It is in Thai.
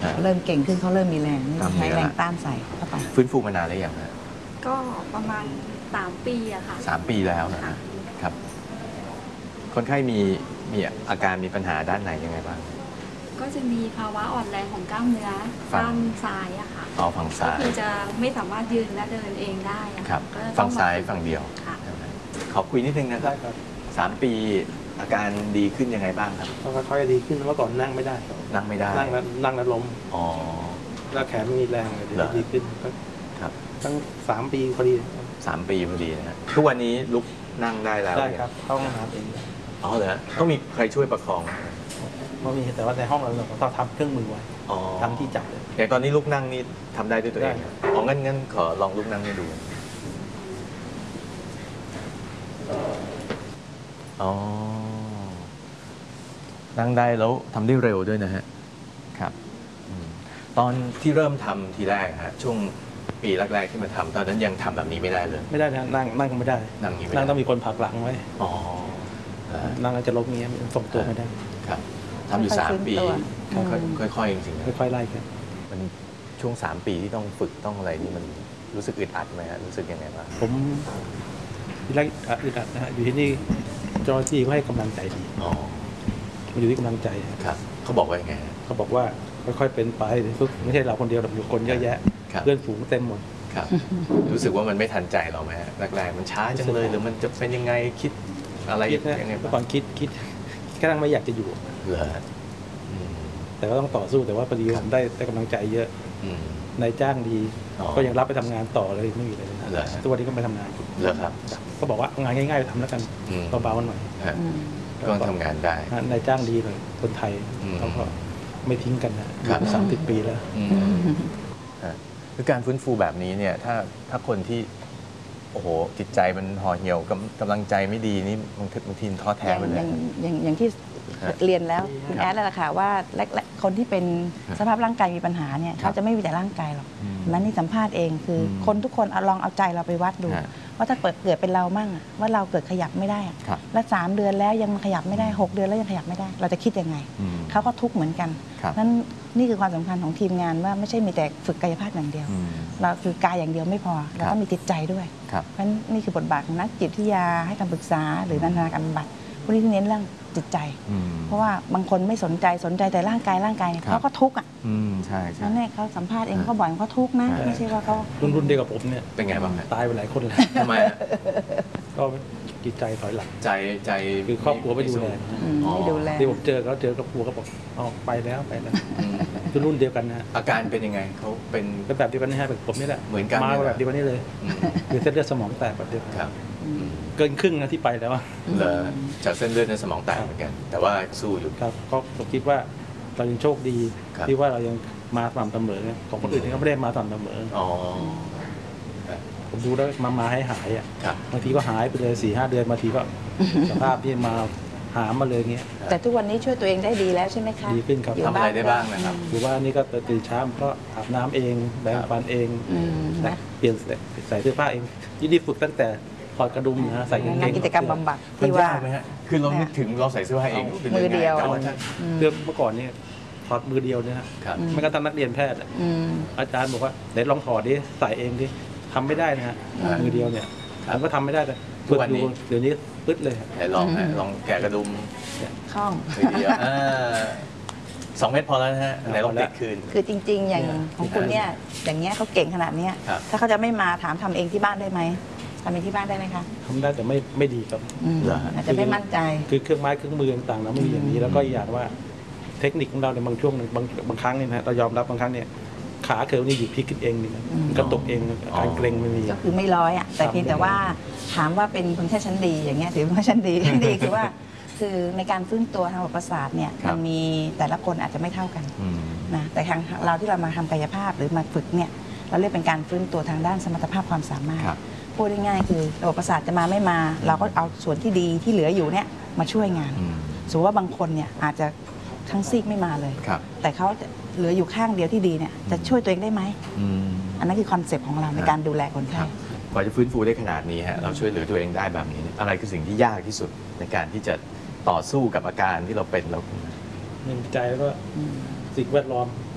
เริ่มเก่งขึ้นเขาเริ่มมีแรงใช้แรงต้านใส่เข้าไปฟื้นฟูมานานหรือยังฮะก็ประมาณ3 ปีอะค่ะ 3 ปีแล้วนะครับคนไข้มีอาการมีปัญหาด้านไหนยังไงบ้างก็จะมีภาวะอ่อนแรงของกล้ามเนื้อด้านซ้ายอะค่ะฝั่งซ้ายก็คือจะไม่สามารถยืนและเดินเองได้ครับฝั่งซ้ายฝั่งเดียวขอคุยนิดนึงนะครับ3 ปีอาการดีขึ้นยังไงบ้างครับก็ค่อยๆดีขึ้นเมื่อก่อนนั่งไม่ได้นั่งไม่ได้นั่งแล้วล้มแล้วแขนไม่มีแรงเลยดีขึ้นครับตั้ง3 ปีพอดี 3 ปีพอดีนะทุกวันนี้ลุกนั่งได้แล้วได้ครับเข้าห้องน้ำเองเหรอต้องมีใครช่วยประคองไม่มีแต่ว่าในห้องเราต้องทำเครื่องมือไว้ทำที่จับเลยอย่างตอนนี้ลุกนั่งนี่ทำได้ด้วยตัวเองงั้นขอลองลุกนั่งให้ดูนั่งได้แล้วทำได้เร็วด้วยนะฮะครับตอนที่เริ่มทำทีแรกฮะช่วงปีแรกๆที่มาทำตอนนั้นยังทำแบบนี้ไม่ได้เลยไม่ได้นะนั่งไม่ได้นั่งต้องมีคนผลักหลังไว้นั่งจะล้มเงี้ยส่งตัวไม่ได้ครับทำอยู่3 ปีค่อยๆจริงๆค่อยๆไล่กันมันช่วง3 ปีที่ต้องฝึกต้องอะไรนี่มันรู้สึกอึดอัดไหมฮะรู้สึกยังไงบ้างผมที่แรกอึดอัดนะฮะอยู่ที่นี่เจ้าหน้าที่เขาให้กำลังใจดีมันอยู่ที่กำลังใจครับเขาบอกว่ายังไงเขาบอกว่าค่อยๆเป็นไปไม่ใช่เราคนเดียวหรอกอยู่คนเยอะแยะเพื่อนฝูงเต็มหมดครับรู้สึกว่ามันไม่ทันใจเราไหมแรกๆมันช้าจังเลยหรือมันจะเป็นยังไงคิดอะไรยังไงเมื่อก่อนคิดแค่นั่งไม่อยากจะอยู่เหรอแต่ก็ต้องต่อสู้แต่ว่าพอดีผมได้กำลังใจเยอะนายจ้างดีก็ยังรับไปทำงานต่อเลยไม่มีอะไรเลยทุกวันนี้ก็ไปทำงานเหรอครับก็บอกว่างานง่ายๆทำแล้วกันเบาๆหน่อยก็ทำงานได้นายจ้างดีเลยคนไทยเขาก็ไม่ทิ้งกันนะ30 ปีแล้วคือการฟื้นฟูแบบนี้เนี่ยถ้าคนที่โอ้โหจิตใจมันห่อเหี่ยวกำลังใจไม่ดีนี่บางทีท้อแท้ไปเลยอย่างที่เรียนแล้วคุณแอดแล้วล่ะค่ะว่าคนที่เป็นสภาพร่างกายมีปัญหาเนี่ยเขาจะไม่มีแต่ร่างกายหรอกมันนี่สัมภาษณ์เองคือคนทุกคนลองเอาใจเราไปวัดดูว่าถ้าเกิดเป็นเรามั่งว่าเราเกิดขยับไม่ได้และ3 เดือนแล้วยังขยับไม่ได้6 เดือนแล้วยังขยับไม่ได้เราจะคิดยังไงเขาก็ทุกข์เหมือนกันนั้นนี่คือความสำคัญของทีมงานว่าไม่ใช่มีแต่ฝึกกายภาพอย่างเดียวเราคือกายอย่างเดียวไม่พอเราต้องมีจิตใจด้วยเพราะนี่คือบทบาทของนักจิตวิทยาให้คำปรึกษาหรือนันทนาการบำบัดผู้ที่เน้นเรื่องจิตใจเพราะว่าบางคนไม่สนใจแต่ร่างกายเขาก็ทุกข์ใช่นั่นแหละเขาสัมภาษณ์เองเขาบอกเขาทุกข์นะไม่ใช่ว่าเขารุ่นเดียวกับผมเนี่ยเป็นไงบ้างตายไปหลายคนแล้วทำไมก็จิตใจถอยหลังใจคือครอบครัวไม่ดูแลที่ผมเจอครอบครัวเขาบอกไปแล้วคือรุ่นเดียวกันนะอาการเป็นยังไงเขาเป็นแบบเดียวกันนะฮะแบบผมนี่แหละเหมือนกันมาแบบเดียวกันนี่เลยคือเส้นเลือดสมองแตกแบบเดียวกันเกินครึ่งนะที่ไปแล้วจากเส้นเลือดในสมองแตกเหมือนกันแต่ว่าสู้อยู่ครับก็ผมคิดว่าเรายังโชคดีที่ว่าเรายังมาสม่ำเสมอของคนอื่นเขาไม่ได้มาสม่ำเสมอผมดูแล้วมาให้หายอ่ะบางทีก็หายไปเลย4-5 เดือนบางทีก็สภาพที่มาหามาเลยเงี้ยแต่ทุกวันนี้ช่วยตัวเองได้ดีแล้วใช่ไหมคะดีขึ้นครับทำอะไรได้บ้างนะครับอยู่ว่านี่ก็ตื่นเช้าก็อาบน้ำเองแปรงฟันเองเปลี่ยนใส่เสื้อผ้าเองยี่ฝึกตั้งแต่ถอดกระดุมนะใส่กางเกงกิจกรรมบำบัดที่ว่าไหมฮะคือเรานึกถึงเราใส่เสื้อผ้าเองมือเดียวเมื่อก่อนนี่ถอดมือเดียวเนี่ยไม่กระทั่งนักเรียนแพทย์อาจารย์บอกว่าเดี๋ยวลองถอดดิใส่เองดิทำไม่ได้นะฮะมือเดียวเนี่ยผมก็ทำไม่ได้แต่ฝึกอยู่เดี๋ยวนี้ปึ๊ดเลยลองแกะกระดุมคล่องเดียว2 เม็ดพอแล้วนะฮะไหนลองติดคืนคือจริงๆอย่างของคุณเนี่ยอย่างเงี้ยเขาเก่งขนาดนี้ถ้าเขาจะไม่มาถามทำเองที่บ้านได้ไหมทำเองที่บ้านได้ไหมคะทำได้แต่ไม่ดีครับอาจจะไม่มั่นใจคือเครื่องไม้เครื่องมือต่างๆเราไม่มีอย่างนี้แล้วก็อย่างว่าเทคนิคของเราในบางช่วงบางครั้งเนี่ยนะเรายอมรับบางครั้งเนี่ยขาเคิร์ฟนี่หยิบพลิกขึ้นเองนี่มันก็ตกเองการเกร็งไม่มีก็คือไม่ร้อยอ่ะแต่เพียงแต่ว่าถามว่าเป็นคนแค่ชั้นดีอย่างเงี้ยถือว่าชั้นดีคือว่าคือในการฟื้นตัวทางระบบประสาทเนี่ยมันมีแต่ละคนอาจจะไม่เท่ากันนะแต่ทางเราที่เรามาทำกายภาพหรือมาฝึกเนี่ยเราเรียกเป็นการฟื้นตัวทางด้านสมรรถภาพความสามารถพูดง่ายๆคือระบบประสาทจะมาไม่มาเราก็เอาส่วนที่ดีที่เหลืออยู่เนี่ยมาช่วยงานสมมติว่าบางคนเนี่ยอาจจะทั้งซีกไม่มาเลยแต่เขาเหลืออยู่ข้างเดียวที่ดีเนี่ยจะช่วยตัวเองได้ไหมอันนั้นคือคอนเซปต์ของเราในการดูแลคนไข้กว่าจะฟื้นฟูได้ขนาดนี้ฮะเราช่วยเหลือตัวเองได้แบบนี้อะไรคือสิ่งที่ยากที่สุดในการที่จะต่อสู้กับอาการที่เราเป็นแล้วหนึ่งใจแล้วก็สิ่งแวดล้อม